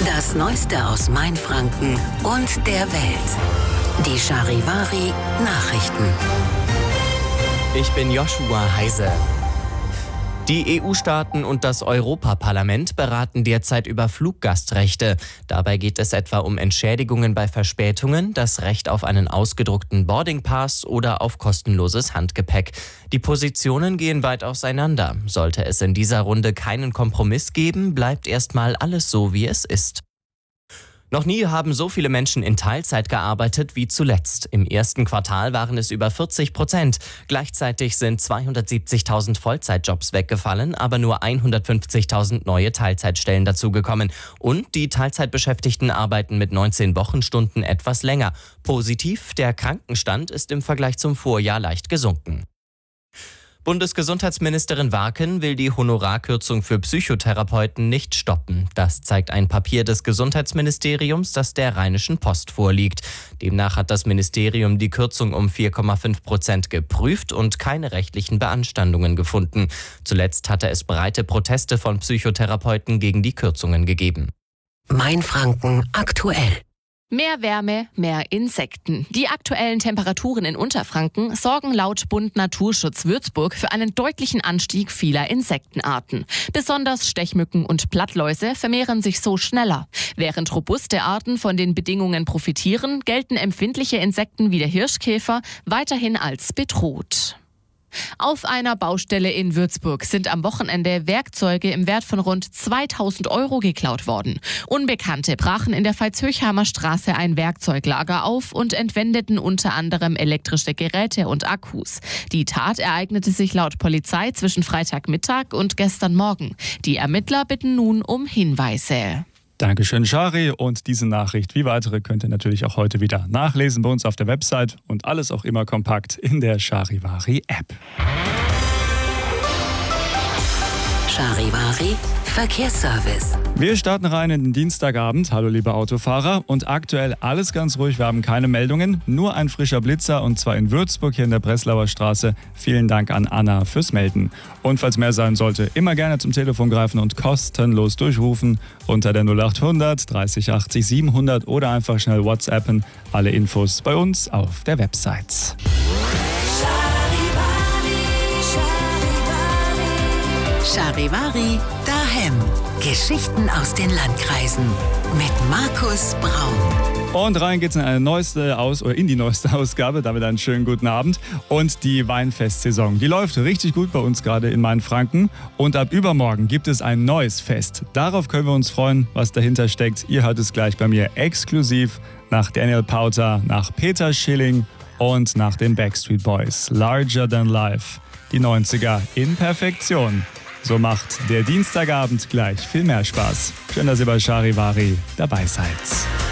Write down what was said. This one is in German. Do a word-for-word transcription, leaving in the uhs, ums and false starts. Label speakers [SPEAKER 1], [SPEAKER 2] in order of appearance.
[SPEAKER 1] Das Neueste aus Mainfranken und der Welt. Die Charivari Nachrichten.
[SPEAKER 2] Ich bin Joshua Heise. Die E U-Staaten und das Europaparlament beraten derzeit über Fluggastrechte. Dabei geht es etwa um Entschädigungen bei Verspätungen, das Recht auf einen ausgedruckten Boardingpass oder auf kostenloses Handgepäck. Die Positionen gehen weit auseinander. Sollte es in dieser Runde keinen Kompromiss geben, bleibt erstmal alles so, wie es ist. Noch nie haben so viele Menschen in Teilzeit gearbeitet wie zuletzt. Im ersten Quartal waren es über vierzig Prozent. Gleichzeitig sind zweihundertsiebzigtausend Vollzeitjobs weggefallen, aber nur hundertfünfzigtausend neue Teilzeitstellen dazugekommen. Und die Teilzeitbeschäftigten arbeiten mit neunzehn Wochenstunden etwas länger. Positiv, der Krankenstand ist im Vergleich zum Vorjahr leicht gesunken. Bundesgesundheitsministerin Warken will die Honorarkürzung für Psychotherapeuten nicht stoppen. Das zeigt ein Papier des Gesundheitsministeriums, das der Rheinischen Post vorliegt. Demnach hat das Ministerium die Kürzung um vier Komma fünf Prozent geprüft und keine rechtlichen Beanstandungen gefunden. Zuletzt hatte es breite Proteste von Psychotherapeuten gegen die Kürzungen gegeben.
[SPEAKER 1] Mainfranken aktuell.
[SPEAKER 3] Mehr Wärme, mehr Insekten. Die aktuellen Temperaturen in Unterfranken sorgen laut Bund Naturschutz Würzburg für einen deutlichen Anstieg vieler Insektenarten. Besonders Stechmücken und Blattläuse vermehren sich so schneller. Während robuste Arten von den Bedingungen profitieren, gelten empfindliche Insekten wie der Hirschkäfer weiterhin als bedroht. Auf einer Baustelle in Würzburg sind am Wochenende Werkzeuge im Wert von rund zweitausend Euro geklaut worden. Unbekannte brachen in der Veitshöchheimer Straße ein Werkzeuglager auf und entwendeten unter anderem elektrische Geräte und Akkus. Die Tat ereignete sich laut Polizei zwischen Freitagmittag und gestern Morgen. Die Ermittler bitten nun um Hinweise.
[SPEAKER 4] Dankeschön, Shari. Und diese Nachricht wie weitere könnt ihr natürlich auch heute wieder nachlesen bei uns auf der Website und alles auch immer kompakt in der Charivari-App.
[SPEAKER 1] Charivari Verkehrsservice.
[SPEAKER 4] Wir starten rein in den Dienstagabend. Hallo liebe Autofahrer. Und aktuell alles ganz ruhig. Wir haben keine Meldungen. Nur ein frischer Blitzer und zwar in Würzburg hier in der Breslauer Straße. Vielen Dank an Anna fürs Melden. Und falls mehr sein sollte, immer gerne zum Telefon greifen und kostenlos durchrufen unter der null acht hundert dreißig achtzig siebenhundert oder einfach schnell WhatsAppen. Alle Infos bei uns auf der Website.
[SPEAKER 1] Charivari daheim. Geschichten aus den Landkreisen mit Markus Braun.
[SPEAKER 4] Und rein geht's in eine neueste Aus oder in die neueste Ausgabe. Damit einen schönen guten Abend. Und die Weinfestsaison, die läuft richtig gut bei uns gerade in Mainfranken. Und ab übermorgen gibt es ein neues Fest. Darauf können wir uns freuen, was dahinter steckt. Ihr hört es gleich bei mir exklusiv nach Daniel Pauter, nach Peter Schilling und nach den Backstreet Boys. Larger Than Life. Die neunziger in Perfektion. So macht der Dienstagabend gleich viel mehr Spaß. Schön, dass ihr bei Charivari dabei seid.